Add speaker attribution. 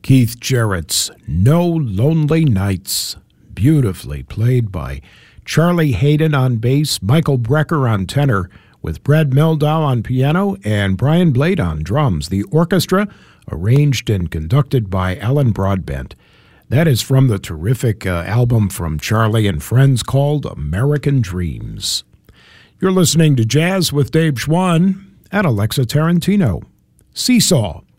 Speaker 1: Keith Jarrett's No Lonely Nights, beautifully played by Charlie Hayden on bass, Michael Brecker on tenor, with Brad Meldau on piano and Brian Blade on drums. The orchestra, arranged and conducted by Alan Broadbent. That is from the terrific album from Charlie and Friends called American Dreams. You're listening to Jazz with Dave Schwann and Alexa Tarantino. Seesaw.